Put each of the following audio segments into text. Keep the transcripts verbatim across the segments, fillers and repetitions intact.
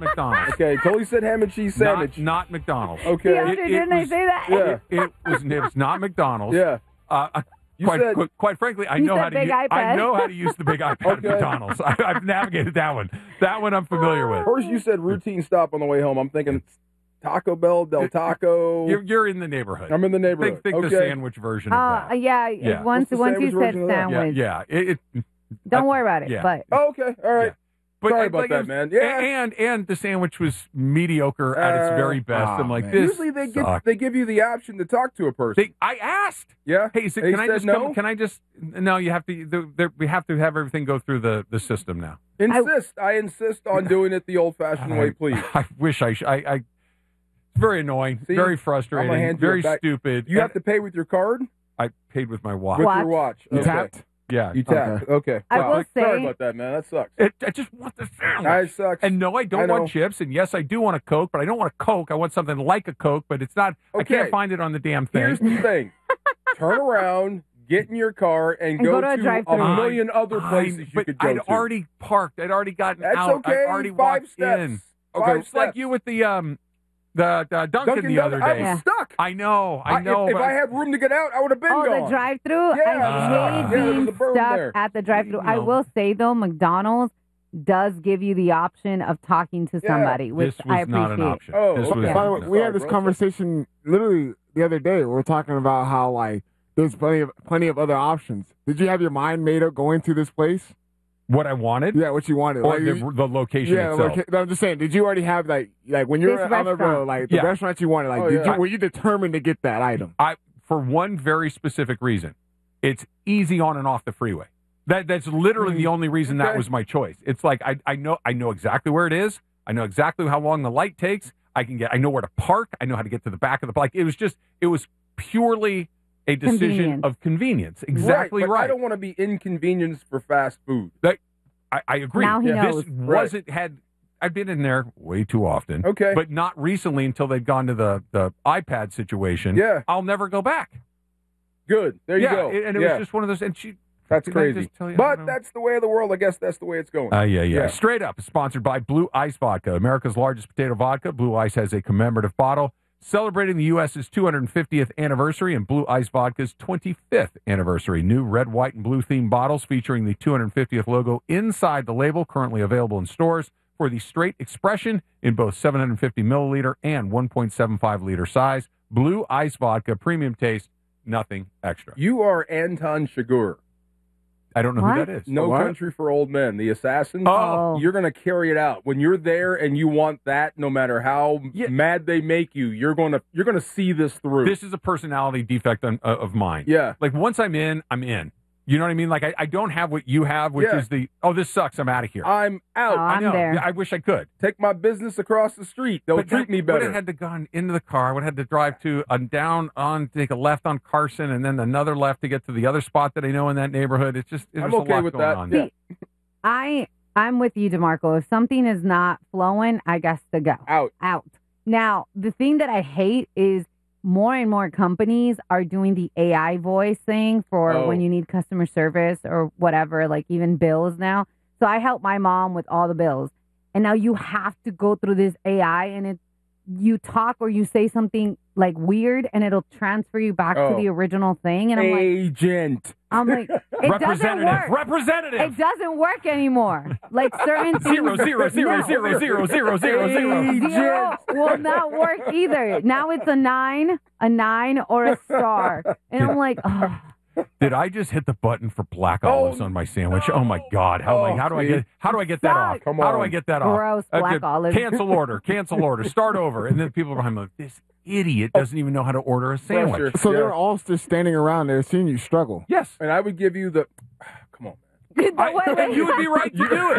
McDonald's. Okay, totally said ham and cheese sandwich. Not, not McDonald's. Okay. Yeah, It- it didn't I was- say that? Yeah. It, it was. It was not McDonald's. Yeah. Uh, You quite, said- qu- quite frankly, I You know said how to. big u- I iPad. know how to use the big iPad Okay. at McDonald's. I, I've navigated that one. That one I'm familiar with. First, you said routine stop on the way home. I'm thinking Taco Bell, Del Taco. You're, you're in the neighborhood. I'm in the neighborhood. Think, think okay. the sandwich version of Uh, that. yeah, Yeah. once What's the once you sandwich said version of that? Yeah, sandwich, yeah. It, it, don't worry about it. Yeah. But Oh, okay. All right. Yeah. But Sorry I- about like, that, it was- man. Yeah. And and the sandwich was mediocre at its Uh, very best. ah, I'm like, man. this Usually they give sucked. they give you the option to talk to a person. They, I asked. yeah. Hey, is it, They can I said just no? come, can I just no? You have to. The, the, we have to have everything go through the, the system now. Insist. I, insist on doing it the old-fashioned way, please. I, I wish I. Sh- I, I. It's very annoying. See, very I'm frustrating. gonna hand you Very a back- stupid. You have And to pay with your card. I paid with my watch. With Watch. your watch. You okay. tapped? Yeah. You tapped. Okay. I Wow. will Sorry say- about that, man. That sucks. It, I just want the sandwich. That sucks. And no, I don't I know. want chips. And yes, I do want a Coke, but I don't want a Coke. I want something like a Coke, but it's not. I Okay. can't find it on the damn thing. Here's the thing. Turn around, get in your car, and, And go to a a drive-thru. million other I- places you but could go I'd to. already parked. I'd already gotten That's out. okay. I'd already Five walked steps. in. Five It's like steps. you with the um the, the Dunkin', Dunkin' the Donuts, other I day. was Yeah. stuck. I know. I I- know. If, if but I had room to get out, I would have been oh, gone. the drive-through. Yeah, I yeah, hate there was being a berm stuck there. at the drive-through. I No. will say though, McDonald's does give you the option of talking to Yeah. somebody, which this I was not appreciate. an option. Oh, this okay. was, By the way, no. we Sorry, had this bro. conversation literally the other day. We were talking about how like there's plenty of plenty of other options. Did you have your mind made up going to this place? what I wanted, Yeah, what you wanted. or Like, the, you- the location yeah, itself. loca- I'm just saying. Did you already have like like when you're This on the road, restaurant. like the Yeah. restaurant you wanted? Like, Oh, did yeah. you were you determined to get that item? I for one very specific reason. It's easy on and off the freeway. That that's literally the only reason that Okay. was my choice. It's like I I know I know exactly where it is. I know exactly how long the light takes. I can get I know where to park. I know how to get to the back of the like it was just it was purely a decision Convenience. of convenience. Exactly right. right. But I don't want to be inconvenienced for fast food. I, I agree. Now he this knows. wasn't had I've been in there way too often. Okay. But not recently until they've gone to the, the iPad situation. Yeah. I'll never go back. Good. There you yeah, go. and it yeah. was just one of those and she That's did I crazy. just tell you, I But don't know. that's the way of the world. I guess that's the way it's going. Uh, yeah, yeah, Yeah. Straight Up is sponsored by Blue Ice Vodka, America's largest potato vodka. Blue Ice has a commemorative bottle celebrating the U S's two hundred fiftieth anniversary and Blue Ice Vodka's twenty-fifth anniversary. New red, white, and blue themed bottles featuring the two hundred fiftieth logo inside the label, currently available in stores for the straight expression in both seven hundred fifty milliliter and one point seven five liter size. Blue Ice Vodka, premium taste, nothing extra. You are Anton Chigurh. I don't know What? who that is. No What? Country for Old Men, the assassin. Oh. You're going to carry it out. When you're there and you want that, no matter how Yeah. mad they make you, you're going to you're going to see this through. This is a personality defect on, uh, of mine. yeah. Like once I'm in, I'm in. You know what I mean? Like I, I don't have what you have, which Yeah. is the oh, this sucks. I'm out of here. I'm out. Oh, I I'm know. there. Yeah, I wish I could. Take my business across the street. They'll But treat me Would better. have had to gone into the car. I would have had to drive to uh, down on take a left on Carson and then another left to get to the other spot that I know in that neighborhood. It's just there's I'm a okay lot with going that. on. Yeah. I I'm with you, DeMarco. If something is not flowing, I guess to go Out. out. Now, the thing that I hate is more and more companies are doing the A I voice thing for Oh. when you need customer service or whatever, like even bills now. So I help my mom with all the bills. And now you have to go through this A I and it you talk or you say something like weird and it'll transfer you back Oh. to the original thing. And I'm like, Agent. I'm like, it doesn't Representative, work. representative. It doesn't work anymore. Like certain things. Zero, zero, zero, No. zero, zero, zero, zero, zero. Zero will not work either. Now it's a nine, a nine, or a star. And I'm like, oh, Did I just hit the button for black olives Oh, on my sandwich? Oh my God! How Oh, like, how do I see? get how do I get that off? Sucks. Come How do on. I get that off? Gross black good. olives. Cancel order. Cancel order. Start over. And then people behind me like this idiot doesn't even know how to order a sandwich. Pressure. So Yeah. they're all just standing around there seeing you struggle. Yes. And I would give you the. Come on, man. the I, way- and you would be right to do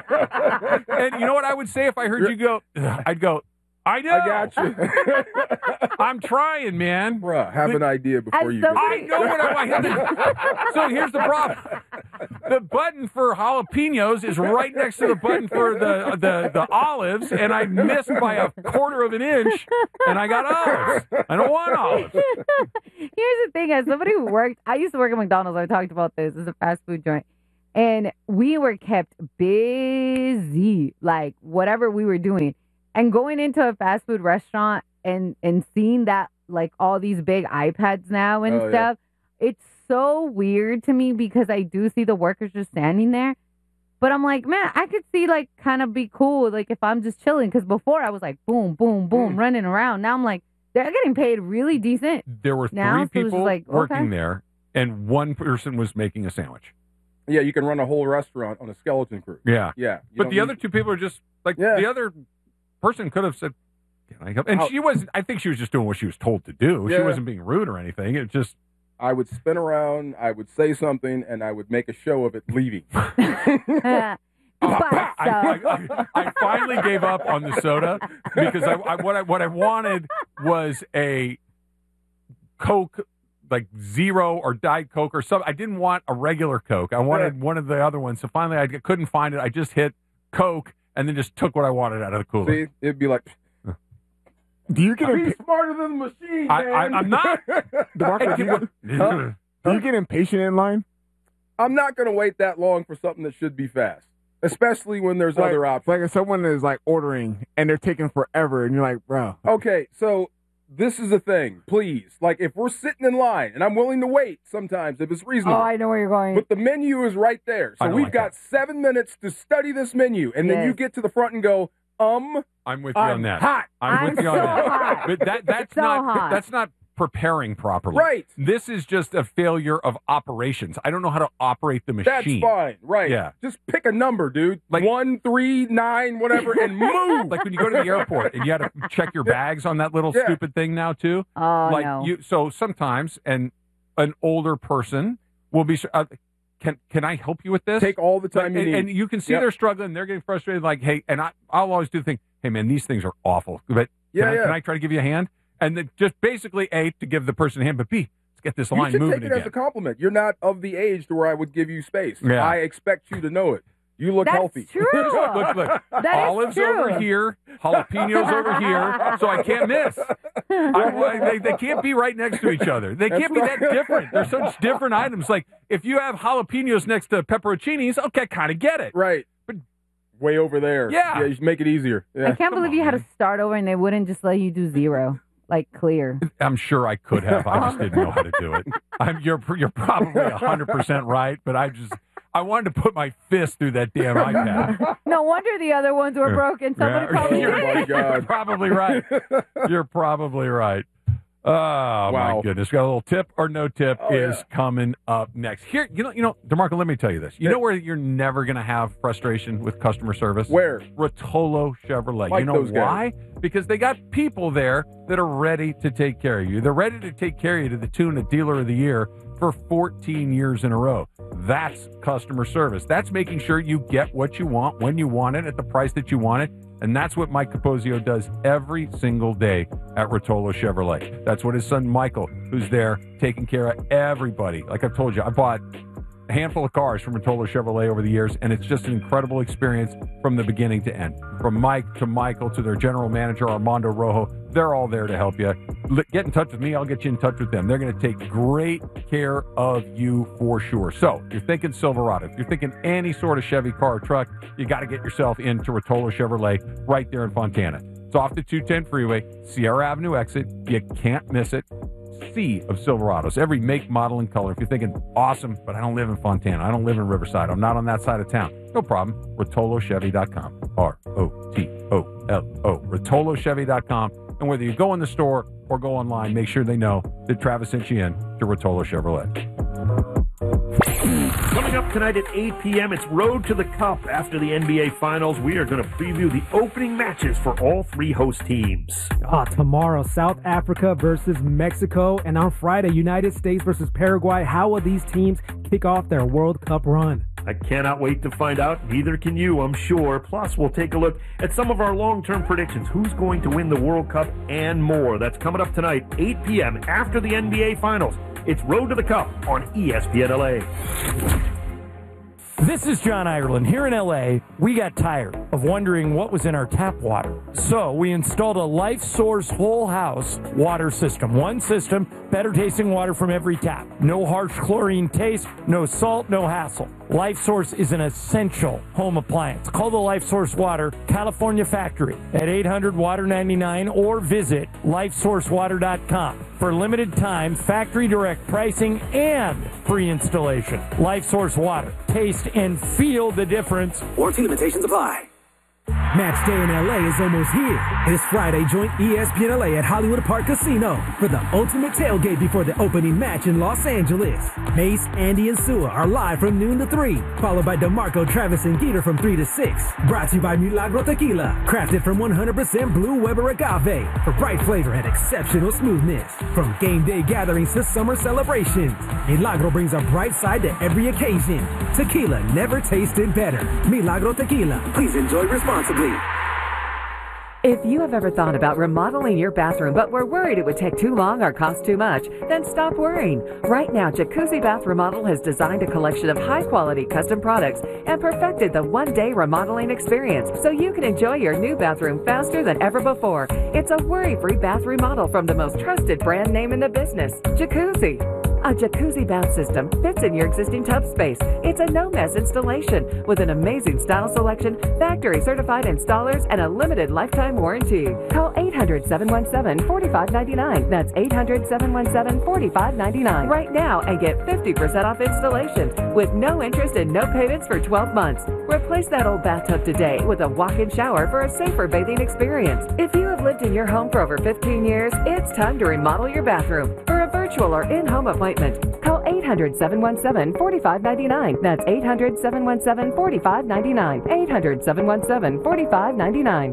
it. And you know what I would say if I heard you go? I'd go. I know. I got you. I'm trying, man. Bruh, have an idea before As you somebody- I know what I want. So here's the problem: the button for jalapenos is right next to the button for the the, the olives, and I missed by a quarter of an inch, and I got olives. I don't want olives. Here's the thing: as somebody who worked, I used to work at McDonald's. I talked about this. It's a fast food joint, And we were kept busy, like whatever we were doing. And going into a fast food restaurant and, and seeing that, like all these big iPads now and Oh, yeah. stuff, it's so weird to me because I do see the workers just standing there. But I'm like, man, I could see like kind of be cool, like if I'm just chilling. Because before I was like, boom, boom, boom, Mm. running around. Now I'm like, they're getting paid really decent. There were Now, three so it's people like, working okay. there, and one person was making a sandwich. Yeah, you can run a whole restaurant on a skeleton crew. Yeah. Yeah. you But don't the need- other two people are just like Yeah. the other person could have said, "Can I help?" And How- she wasn't. I think she was just doing what she was told to do. She Yeah. wasn't being rude or anything. It just I would spin around, I would say something, and I would make a show of it leaving. But I, so, I, I, I finally gave up on the soda because I, I what I what I wanted was a Coke, like Zero or Diet Coke or something. I didn't want a regular Coke. I wanted one of the other ones. So finally, I couldn't find it. I just hit Coke and then just took what I wanted out of the cooler. See, it'd be like, Do you get he's imp- smarter than the machine, I- man. I- I'm not. DeMarco, do, you, Huh? do you get impatient in line? I'm not going to wait that long for something that should be fast, especially when there's Like- other options. Like if someone is like ordering and they're taking forever, and you're like, bro, Okay, so this is the thing. Please, like if we're sitting in line, and I'm willing to wait sometimes if it's oh, reasonable. I know where you're going. But the menu is right there. I So don't we've like got seven minutes to study this menu. And then Yes. you get to the front and go, um, I'm with you on I'm that. hot. I'm, I'm with you on so that. hot. But that that's So not hot. that's not preparing properly. Right. This is just a failure of operations. I don't know how to operate the That's machine. fine. Right. Yeah. Just pick a number, dude. Like- One, three, nine, whatever, and move. Like when you go to the airport and you got to check your bags on that little Yeah. stupid thing now too. oh, like no. you, so sometimes and an older person will be. Uh, can can I help you with this? Take all the Like, time you and, need. and you can see Yep. they're struggling. They're getting frustrated. Like, hey, and I, I'll always do the thing. Hey, man, these things are awful. But Yeah, can, I, yeah. can I try to give you a hand? And then just basically A, to give the person a hand, but B, let's get this You line should moving take it again. as a compliment. You're not of the age to where I would give you space. Yeah. I expect you to know it. You look That's healthy. true. look, look, look. That is Olives true. over here, jalapenos over here, so I can't miss. I, well, they, they can't be right next to each other. They can't be that different. They're such different items. Like, if you have jalapenos next to pepperoncinis, okay, I kind of get it. Right. But- way over there. Yeah. Yeah, you should make it easier. I Yeah. can't Come believe you on, had to man. start over and they wouldn't just let you do zero, like clear. I'm sure I could have. I just didn't know how to do it. I'm, you're you're probably one hundred percent right, but I just I wanted to put my fist through that damn iPad. No wonder the other ones were broken. Somebody Yeah. probably you're, Oh, my did it. God. you're probably right. You're probably right. Oh my Wow. goodness! Got a little tip or no tip Oh, is yeah. coming up next. Here, you know, you know, DeMarco. Let me tell you this. You Yeah. know where you're never going to have frustration with customer service? Where? Rotolo Chevrolet. Like you know those guys. why? Because they got people there that are ready to take care of you. They're ready to take care of you to the tune of Dealer of the Year for fourteen years in a row. That's customer service. That's making sure you get what you want when you want it at the price that you want it. And that's what Mike Capozio does every single day at Rotolo Chevrolet. That's what his son Michael, who's there taking care of everybody. Like I've told you, I bought a handful of cars from Rotolo Chevrolet over the years, and it's just an incredible experience from the beginning to end. From Mike to Michael to their general manager, Armando Rojo, they're all there to help you. L- Get in touch with me. I'll get you in touch with them. They're going to take great care of you for sure. So if you're thinking Silverado, if you're thinking any sort of Chevy car or truck, you got to get yourself into Rotolo Chevrolet right there in Fontana. It's off the two ten freeway, Sierra Avenue exit. You can't miss it. Sea of Silverados, every make, model, and color. If you're thinking, awesome, but I don't live in Fontana, I don't live in Riverside, I'm not on that side of town, no problem. Rotolo Chevy dot com. R O T O L O. Rotolo Chevy dot com. And whether you go in the store or go online, make sure they know that Travis sent you in to Rotolo Chevrolet. Coming up tonight at eight p.m., it's Road to the Cup. After the N B A Finals, we are going to preview the opening matches for all three host teams. Ah, tomorrow, South Africa versus Mexico, and on Friday, United States versus Paraguay. How will these teams kick off their World Cup run? I cannot wait to find out. Neither can you, I'm sure. Plus, we'll take a look at some of our long-term predictions. Who's going to win the World Cup and more. That's coming up tonight, eight p.m. after the N B A Finals. It's Road to the Cup on E S P N L A. This is John Ireland. Here in L A, we got tired of wondering what was in our tap water. So we installed a Life Source whole house water system. One system, better tasting water from every tap. No harsh chlorine taste, no salt, no hassle. LifeSource is an essential home appliance. Call the LifeSource Water California factory at eight hundred water ninety-nine or visit life source water dot com for limited time factory direct pricing and free installation. LifeSource Water. Taste and feel the difference. Warranty limitations apply. Match day in L A is almost here. This Friday, join E S P N L A at Hollywood Park Casino for the ultimate tailgate before the opening match in Los Angeles. Mace, Andy, and Sua are live from noon to three, followed by DeMarco, Travis, and Geeter from three to six. Brought to you by Milagro Tequila, crafted from one hundred percent Blue Weber agave for bright flavor and exceptional smoothness. From game day gatherings to summer celebrations, Milagro brings a bright side to every occasion. Tequila never tasted better. Milagro Tequila. Please enjoy responsibly. If you have ever thought about remodeling your bathroom but were worried it would take too long or cost too much, then stop worrying. Right now, Jacuzzi Bath Remodel has designed a collection of high-quality custom products and perfected the one-day remodeling experience so you can enjoy your new bathroom faster than ever before. It's a worry-free bath remodel from the most trusted brand name in the business, Jacuzzi. A jacuzzi bath system fits in your existing tub space. It's a no-mess installation with an amazing style selection, factory-certified installers, and a limited lifetime warranty. Call eight hundred, seven one seven, four five nine nine. That's eight hundred, seven one seven, four five nine nine right now and get fifty percent off installation with no interest and no payments for twelve months. Replace that old bathtub today with a walk-in shower for a safer bathing experience. If you have lived in your home for over fifteen years, it's time to remodel your bathroom. For a virtual or in-home appointment, call eight hundred, seven one seven, four five nine nine. That's eight hundred, seven one seven, four five nine nine. eight hundred, seven one seven, four five nine nine.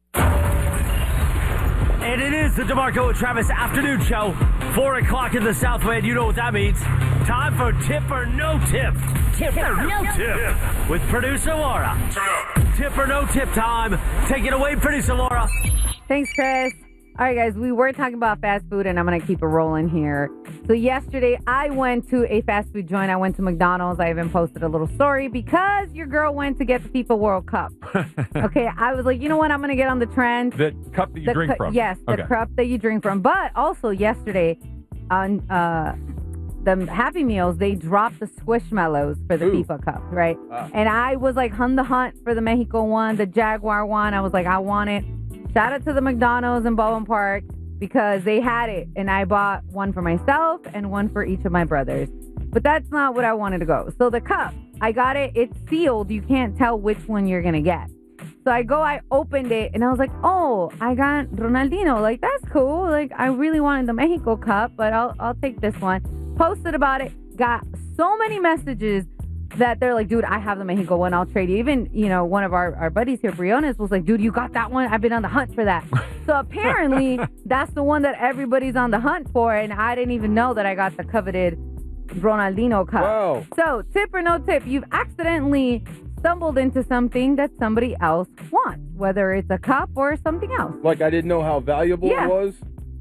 And it is the DeMarco and Travis Afternoon Show. Four o'clock in the Southland. You know what that means. Time for Tip or No Tip. Tip or No Tip. With producer Laura. Tip or No Tip time. Take it away, producer Laura. Thanks, Chris. All right, guys, we were talking about fast food, and I'm going to keep it rolling here. So yesterday, I went to a fast food joint. I went to McDonald's. I even posted a little story because your girl went to get the FIFA World Cup. Okay, I was like, you know what? I'm going to get on the trend. The cup that you the drink cu- from. Yes, the okay. cup that you drink from. But also yesterday, on uh, the Happy Meals, they dropped the Squishmallows for the Ooh. FIFA Cup, right? Ah. And I was like on the hunt for the Mexico one, the Jaguar one. I was like, I want it. Shout out to the McDonald's in Baldwin Park because they had it, and I bought one for myself and one for each of my brothers. But that's not what I wanted to go. So the cup, I got it. It's sealed. You can't tell which one you're going to get. So I go, I opened it, and I was like, oh, I got Ronaldinho. Like, that's cool. Like, I really wanted the Mexico Cup, but I'll I'll take this one. Posted about it. Got so many messages that they're like, dude, I have the Mexico one. I'll trade you. Even, you know, one of our, our buddies here, Briones, was like, dude, you got that one? I've been on the hunt for that. So apparently, that's the one that everybody's on the hunt for, and I didn't even know that I got the coveted Ronaldinho Cup. Wow. So, tip or no tip, you've accidentally stumbled into something that somebody else wants, whether it's a cup or something else. Like I didn't know how valuable Yeah. it was?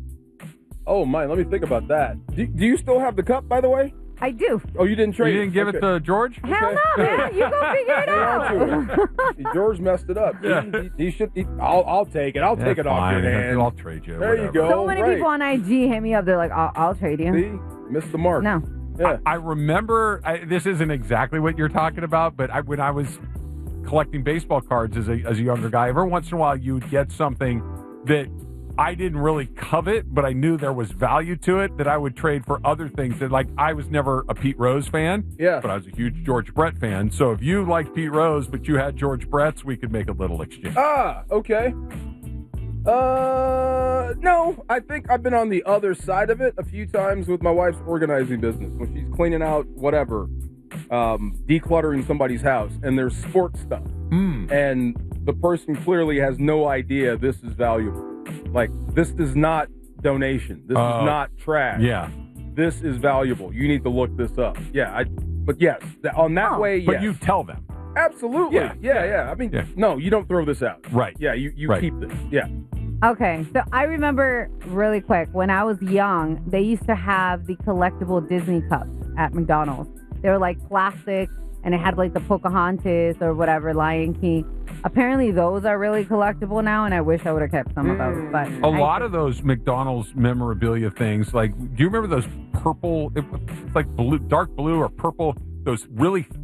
Oh, my, let me think about that. Do, do you still have the cup, by the way? I do. Oh, you didn't trade You it? didn't give Okay. it to George? Hell no, man. You go figure it out. George messed it up. Yeah. He, he, he should. He, I'll, I'll take it. I'll Yeah, take it off fine. your hand. I'll trade you. There whatever. you go. So many right. people on I G hit me up. They're like, I'll, I'll trade you. See? Missed the mark. No. Yeah. I remember, I, this isn't exactly what you're talking about, but I, when I was collecting baseball cards as a, as a younger guy, every once in a while you would get something that I didn't really covet, but I knew there was value to it that I would trade for other things. That, like, I was never a Pete Rose fan, Yeah. but I was a huge George Brett fan. So if you liked Pete Rose, but you had George Brett's, we could make a little exchange. Ah, okay. Uh, no, I think I've been on the other side of it a few times with my wife's organizing business when she's cleaning out whatever, um, decluttering somebody's house, and there's sports stuff, Mm. and the person clearly has no idea this is valuable. Like, this is not donation. This Uh, is not trash. Yeah. This is valuable. You need to look this up. Yeah, I. But yes, th- on that Oh, way, yes. But you tell them. Absolutely. Yeah. Yeah, yeah. yeah. I mean, Yeah. no, you don't throw this out. Right. Yeah, you, you Right. keep this. Yeah. Okay, so I remember really quick when I was young, they used to have the collectible Disney cups at McDonald's. They were like plastic, and it had like the Pocahontas or whatever, Lion King. Apparently, those are really collectible now, and I wish I would have kept some of those. But A I- lot of those McDonald's memorabilia things, like, do you remember those purple, it- it's like blue, dark blue or purple, those really thick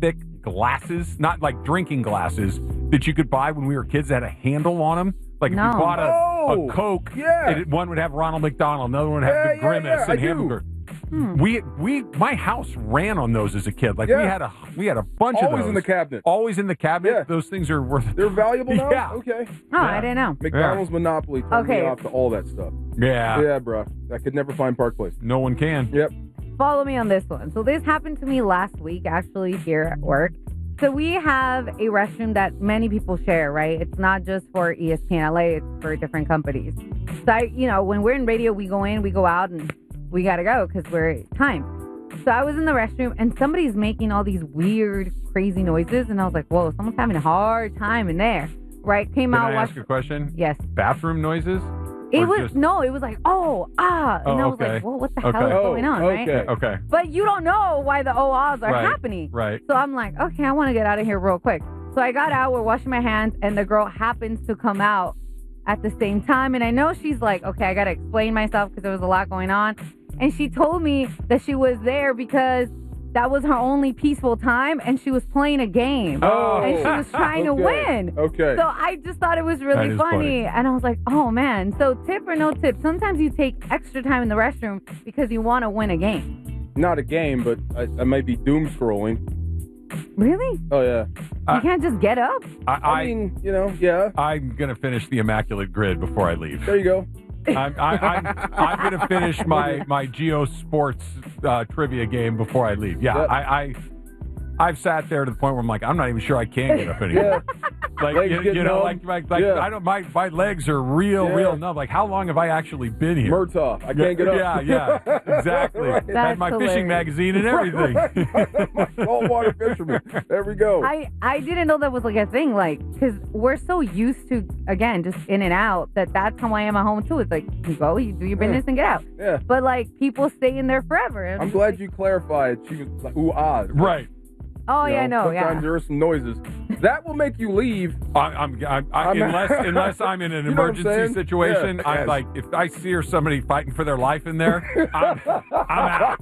glasses, not like drinking glasses that you could buy when we were kids that had a handle on them. Like if No. you bought a, Oh, a Coke, yeah. it, one would have Ronald McDonald, another one would have Yeah, the yeah, Grimace yeah, I and do. Hamburger. Hmm. We we my house ran on those as a kid. Like we Yeah. had a we had a bunch of Always those in the cabinet. Always in the cabinet. Yeah. Those things are worth. They're valuable now? Yeah. Okay. Oh, I didn't know. McDonald's Monopoly turned Okay. me off to all that stuff. Yeah. Yeah, bro. I could never find Park Place. No one can. Yep. Follow me on this one. So this happened to me last week, actually, here at work. So we have a restroom that many people share, right? It's not just for E S P N L A, it's for different companies. So, I, you know, when we're in radio, we go in, we go out, and we got to go because we're at time. So I was in the restroom, and somebody's making all these weird, crazy noises, and I was like, whoa, someone's having a hard time in there, right? Came Can out, I watched. ask a question? Yes. Bathroom noises? It Or was, just- no, it was like, oh, ah. And Oh, I was okay. like, well, what the Okay. hell is Oh, going on, right? okay. Okay. But you don't know why the oh-ahs are Right. happening. Right. So I'm like, okay, I want to get out of here real quick. So I got out, we're washing my hands, and the girl happens to come out at the same time. And I know she's like, okay, I got to explain myself because there was a lot going on. And she told me that she was there because that was her only peaceful time, and she was playing a game. Oh. And she was trying to Okay. win. Okay. So I just thought it was That really is funny. funny. And I was like, oh, man. So tip or no tip, sometimes you take extra time in the restroom because you want to win a game. Not a game, but I, I might be doom scrolling. Really? Oh, yeah. Uh, You can't just get up? I, I, I mean, you know, yeah. I'm gonna finish the immaculate grid before I leave. There you go. I'm, I, I'm, I'm going to finish my, my Geo Sports uh, trivia game before I leave. Yeah, Yep. I, I, I've sat there to the point where I'm like, I'm not even sure I can get up anymore. Yeah. Like, Legs you, get you know, numb. like, like, like Yeah. I don't, my, my legs are real, Yeah. real numb. Like, how long have I actually been here? Murtaugh. I can't get up. Yeah, yeah, exactly. Right. Had That's my fishing hilarious. magazine and everything. My saltwater fisherman. There we go. I, I didn't know that was like a thing, like, because we're so used to, again, just in and out, that that's how I am at home, too. It's like, you go, you do your business and get out. Yeah. But, like, people stay in there forever. I'm glad you clarified. She was like, ooh, ah. Right. Oh, You yeah, know, no, Sometimes yeah. there are some noises. That will make you leave. I, I'm, I'm, I, I'm- unless unless I'm in an You know what I'm emergency saying? situation, Yeah. I'm Yes. like, if I see or somebody fighting for their life in there, I'm, I'm out.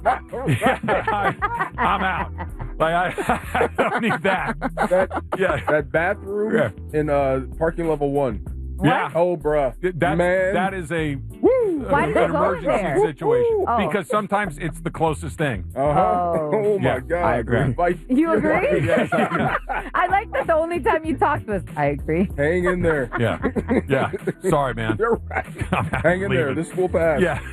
I'm, I'm out. Like I, I don't need that. That, Yeah, that bathroom Yeah. in uh, parking level one. yeah. Oh, bruh. That's, Man. that is a Woo. Why did an they go emergency there? situation Oh. because sometimes it's the closest thing. Uh-huh. Oh. Oh, my Yeah, God. I agree. Fight- You agree? Yes, I I like that the only time you talked was, I agree. Hang in there. Yeah, yeah. Sorry, man. You're right. I'm Hang in there. leaving. This will pass. Yeah.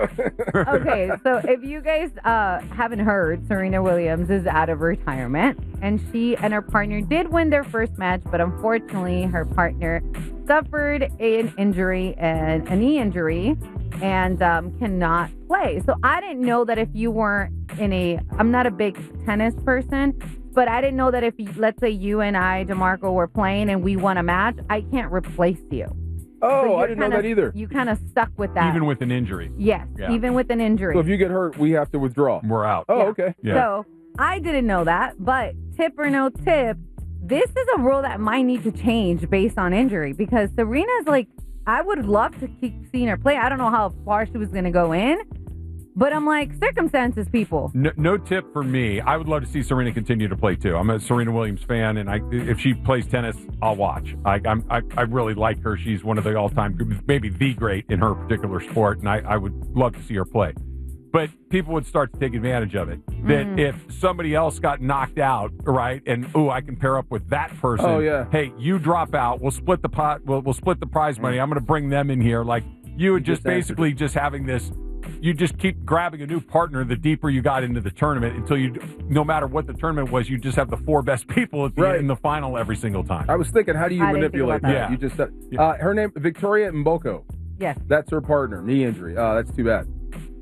Okay, so if you guys uh, haven't heard, Serena Williams is out of retirement, and she and her partner did win their first match, but unfortunately, her partner suffered an injury and a knee injury and um, cannot play. So I didn't know that if you weren't in a, I'm not a big tennis person, but I didn't know that if, let's say you and I, DeMarco, were playing and we won a match, I can't replace you. So Oh, you're I didn't know kinda- that either. You kind of stuck with that. Even with an injury, yes, Yeah. even with an injury. So if you get hurt, we have to withdraw. we're out. Oh, Yeah. okay. Yeah. So I didn't know that, but tip or no tip, this is a rule that might need to change based on injury because Serena's like, I would love to keep seeing her play. I don't know how far she was going to go in, but I'm like, circumstances, people. No, no tip for me. I would love to see Serena continue to play too. I'm a Serena Williams fan, and I, if she plays tennis, I'll watch. I, I'm, I, I really like her. She's one of the all-time, maybe the great in her particular sport, and I, I would love to see her play. But people would start to take advantage of it. That Mm. if somebody else got knocked out, right, and oh, I can pair up with that person. Oh, yeah. Hey, you drop out. We'll split the pot. We'll, we'll split the prize money. I'm going to bring them in here. Like you would just, just answered basically just having this. You just keep grabbing a new partner the deeper you got into the tournament until you, no matter what the tournament was, you just have the four best people at the, Right. in the final every single time. I was thinking, how do you I didn't think manipulate about that? that. You just said, Yeah. uh, her name, Victoria Mboko. Yes. That's her partner. Knee injury. Uh, that's too bad.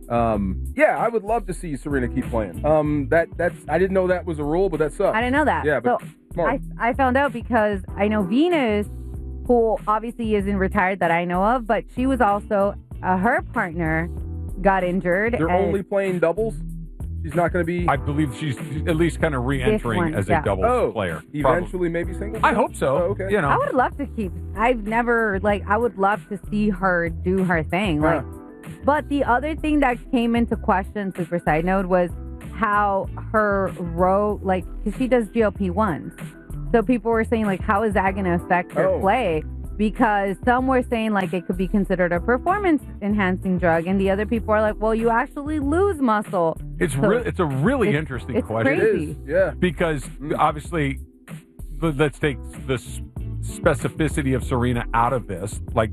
Um, yeah, I would love to see Serena keep playing. Um, that that's I didn't know that was a rule, but that sucks. I didn't know that. Yeah, but so smart. I, I found out because I know Venus, who obviously isn't retired that I know of, but she was also, uh, her partner got injured. They're and- only playing doubles. She's not going to be I believe she's at least kind of re-entering one, as yeah. a doubles oh player. Probably. eventually maybe singles. I hope so. Oh, okay. You know, I would love to keep. I've never like. I would love to see her do her thing. Like, Huh. but the other thing that came into question, super side note, was how her row, like, because she does G L P ones. So people were saying, like, how is that going to affect her Oh. play? Because some were saying, like, it could be considered a performance-enhancing drug, and the other people are like, well, you actually lose muscle. It's So re- it's a really it's- interesting it's question. It crazy. is, yeah. Because Mm. obviously, let- let's take the s- specificity of Serena out of this. Like,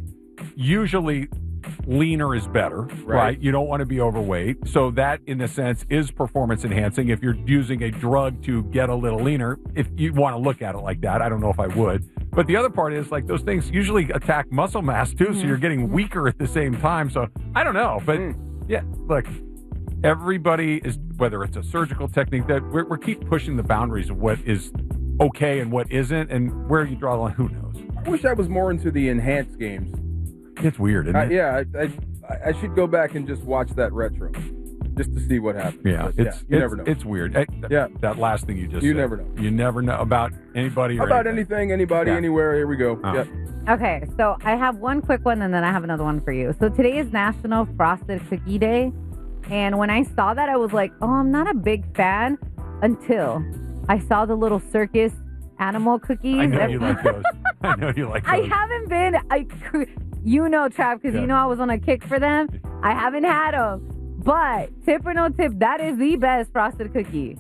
usually leaner is better, right? Right. You don't want to be overweight. So that, in a sense, is performance enhancing. If you're using a drug to get a little leaner, if you want to look at it like that, I don't know if I would. But the other part is, like, those things usually attack muscle mass too, so you're getting weaker at the same time. So I don't know. But Mm. yeah, look, everybody is, whether it's a surgical technique, that we're, we're keep pushing the boundaries of what is okay and what isn't, and where you draw the line, who knows? I wish I was more into the enhanced games. It's weird, isn't Uh, it? yeah, I, I, I should go back and just watch that retro, just to see what happens. Yeah, But, it's you it's, never know. it's weird. Eh, th- Yeah. that last thing you just You said. never know. You never know about anybody or About anything. anything, anybody, Yeah. anywhere. Here we go. Oh. Yep. Okay, so I have one quick one, and then I have another one for you. So today is National Frosted Cookie Day, and when I saw that, I was like, oh, I'm not a big fan until I saw the little circus animal cookies. I know And- you like those. I know you like I those. haven't been, I, you know, Trav, because Yeah. you know I was on a kick for them. I haven't had them. But tip or no tip, that is the best frosted cookie.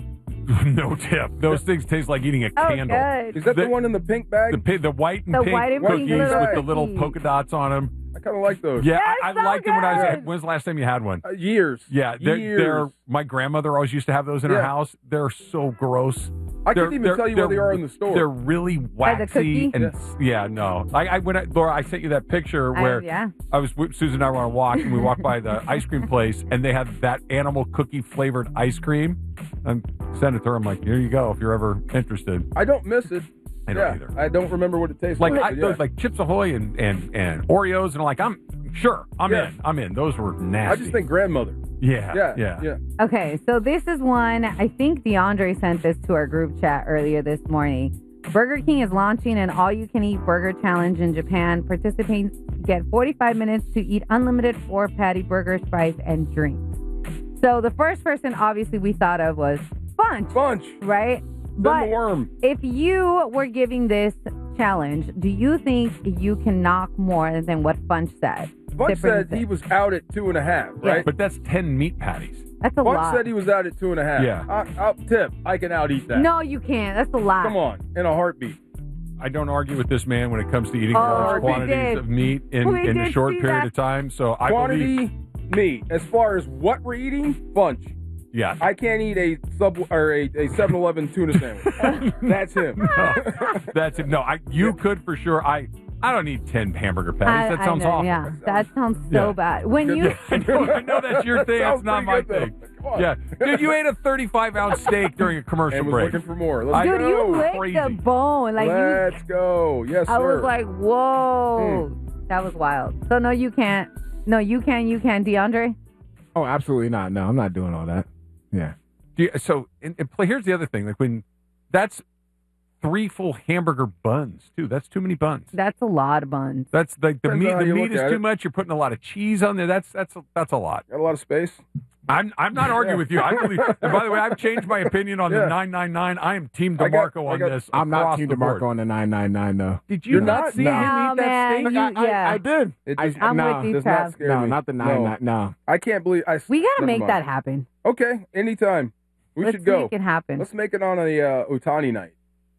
No tip. Those things taste like eating a Oh, candle. good. Is that the, The- one in the pink bag? The, pi- the white and The pink white and pink cookies little with the little cookies. polka dots on them. I kind of like those. Yeah, They're I, I so liked them when I was. good. When's the last time you had one? Uh, years. Yeah, they're, years. they're. My grandmother always used to have those in her Yeah. house. They're so gross. I They're- couldn't even they're- tell you where they're- they are in the store. They're really the waxy cookie? and yeah, no. I, I when I, Laura, I sent you that picture I- where yeah. I was with Susan and I were on a walk and we walked by the ice cream place and they had that animal cookie flavored ice cream. And sent it to her. I'm like, here you go if you're ever interested. I don't miss it. I don't yeah, either. I don't remember what it tastes Like like. I, but those, yeah. like Chips Ahoy and, and, and Oreos and I'm like I'm sure I'm Yeah. in I'm in. Those were nasty. I just think grandmother. yeah Yeah, yeah yeah. Okay, so this is one, I think DeAndre sent this to our group chat earlier this morning. Burger King is launching an all-you-can-eat burger challenge in Japan. Participants get forty-five minutes to eat unlimited four-patty burgers, fries, and drinks. So the first person, obviously, we thought of was Bunch, Bunch. right? Then But the worm. if you were giving this challenge, do you think you can knock more than what Bunch said? Bunch Different said he was out at two and a half, Yeah. right? but that's ten meat patties. That's a Bunch lot. said he was out at two and a half. Yeah. I, I'll tip. I can out eat that. No, you can't. That's a lot. Come on, in a heartbeat. I don't argue with this man when it comes to eating Oh, large we quantities did. of meat in, We in a did short see period that. of time. So I Quantity, believe, meat. As far as what we're eating, Bunch. yeah. I can't eat a sub or a, a seven eleven tuna sandwich. That's him. No, that's it. No, I you could for sure. I I don't need ten hamburger patties. I- That sounds I know, awful. Yeah, that sounds so Yeah. bad. When you I know, I know that's your thing. Sounds It's not my pretty good, thing. though. Come on. Yeah, dude, you ate a thirty-five ounce steak during a commercial And was break. looking for more. Let's I- Dude, go. you licked crazy. the bone. Like you, Let's go. Yes, I sir. was like, whoa, that was wild. So no, you can't. No, you can. You can, DeAndre. Oh, absolutely not. No, I'm not doing all that. Yeah. Do you- so and, and play, here's the other thing. Like when that's three full hamburger buns too. That's too many buns. That's a lot of buns. That's like the Depends meat. on how The you meat look is at too it. much. You're putting a lot of cheese on there. That's that's a, that's a lot. Got a lot of space. I'm I'm not arguing with you. I believe. And by the way, I've changed my opinion on Yeah. the nine nine nine. I am Team I got- DeMarco I on got- this. I'm not across Team the board. DeMarco on the nine nine nine, though. Did you You're not, not? see No. him Oh, eat that man, steak? you- I, I, yeah. I did. It I, just- I'm no, with you, does not Trav. scare No, me. not the nine No. nine. No. I can't believe I. We gotta never make mind. that happen. Okay, anytime. We Let's should go. make it happen. Let's make it on a uh, Otani night.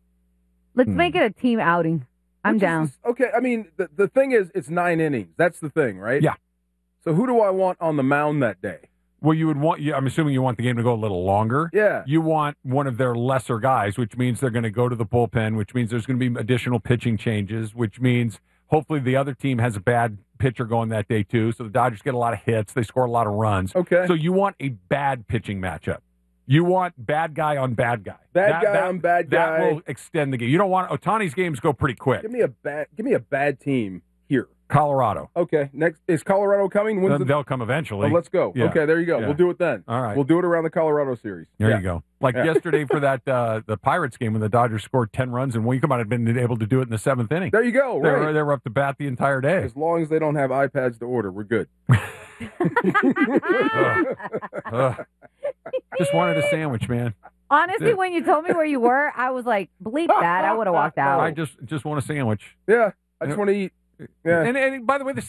Let's Hmm. make it a team outing. I'm Which is down. this- okay, I mean the the thing is, it's nine innings. That's the thing, right? Yeah. So who do I want on the mound that day? Well, you would want. You, I'm assuming you want the game to go a little longer. Yeah. You want one of their lesser guys, which means they're going to go to the bullpen, which means there's going to be additional pitching changes, which means hopefully the other team has a bad pitcher going that day too. So the Dodgers get a lot of hits. They score a lot of runs. Okay. So you want a bad pitching matchup. You want bad guy on bad guy. Bad guy on bad That guy. will extend the game. You don't want Otani's games go pretty quick. Give me a bad. Give me a bad team here. Colorado. Okay. Next is Colorado coming. When's the, They'll come eventually. oh, let's go. Yeah. Okay, there you go. Yeah. We'll do it then. All right. We'll do it around the Colorado series. There Yeah. you go. Like Yeah. yesterday for that uh, the Pirates game when the Dodgers scored ten runs and we might have been able to do it in the seventh inning. There you go. They Right. were, they were up to bat the entire day. As long as they don't have iPads to order, we're good. Ugh. Ugh. Just wanted a sandwich, man. Honestly, when you told me where you were, I was like, bleep that. I would have walked out. I just just want a sandwich. Yeah, I just want to eat. Yeah. And, and by the way, the